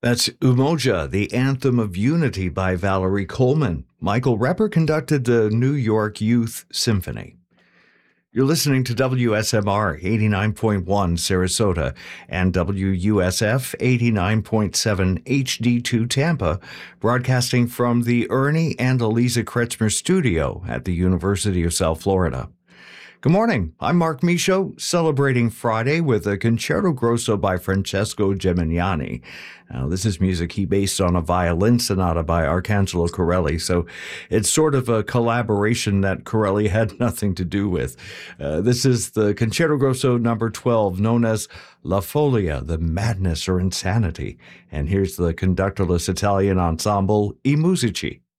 That's Umoja, the Anthem of Unity by Valerie Coleman. Michael Repper conducted the New York Youth Symphony. You're listening to WSMR 89.1 Sarasota and WUSF 89.7 HD2 Tampa, broadcasting from the Ernie and Eliza Kretzmer studio at the University of South Florida. Good morning. I'm Mark Michaud, celebrating Friday with a Concerto Grosso by Francesco Gimignani. Now, this is music he based on a violin sonata by Arcangelo Corelli, so it's sort of a collaboration that Corelli had nothing to do with. This is the Concerto Grosso number 12, known as La Folia, the Madness or Insanity. And here's the conductorless Italian ensemble, I Musici.